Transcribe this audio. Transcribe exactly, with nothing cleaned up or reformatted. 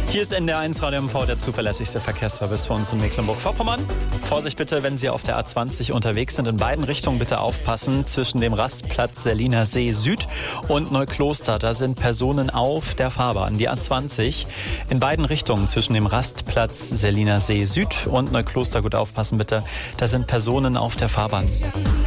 Hier ist N D R eins Radio M V, der zuverlässigste Verkehrsservice für uns in Mecklenburg-Vorpommern. Vorsicht bitte, wenn Sie auf der A zwanzig unterwegs sind. In beiden Richtungen bitte aufpassen. Zwischen dem Rastplatz Seliner See Süd und Neukloster, da sind Personen auf der Fahrbahn. Die A zwanzig in beiden Richtungen zwischen dem Rastplatz Seliner See Süd und Neukloster, gut aufpassen bitte. Da sind Personen auf der Fahrbahn.